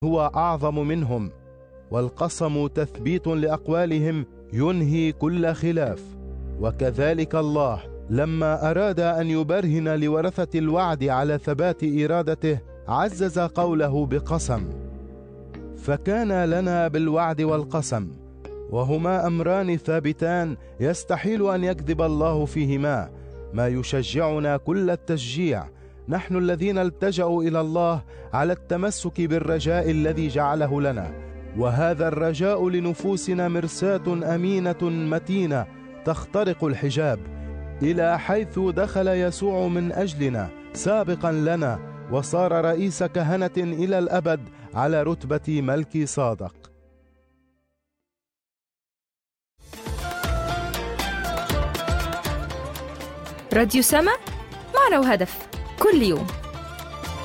هو أعظم منهم، والقسم تثبيت لأقوالهم ينهي كل خلاف. وكذلك الله لما أراد أن يبرهن لورثة الوعد على ثبات إرادته عزز قوله بقسم. فكان لنا بالوعد والقسم، وهما أمران ثابتان يستحيل أن يكذب الله فيهما، ما يشجعنا كل التشجيع نحن الذين التجأوا إلى الله على التمسك بالرجاء الذي جعله لنا. وهذا الرجاء لنفوسنا مرساة أمينة متينة تخترق الحجاب، إلى حيث دخل يسوع من أجلنا سابقا لنا، وصار رئيس كهنة إلى الأبد على رتبة ملكي صادق. راديو سما، معنى وهدف، كل يوم.